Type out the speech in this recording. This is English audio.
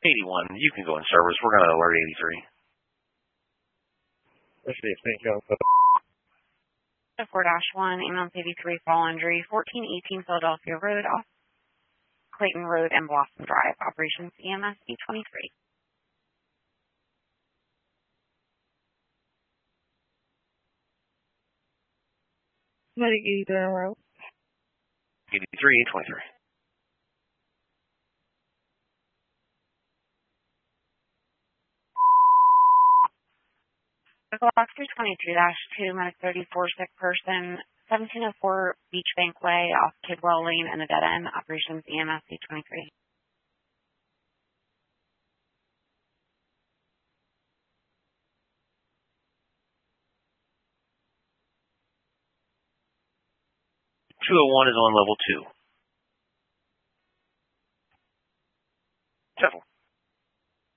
81, you can go in service. We're going to alert 83. Received. Thank you. 4-1, ambulance 83, fall injury, 1418 Philadelphia Road, off Clayton Road and Blossom Drive. Operations EMS 823. Medic 83 en route. 83, 823. Glock 322-2, medic 34, sick person, 1704 Beach Bank Way, off Kidwell Lane and a dead end. Operations EMS 823. Two 201 is on level 2.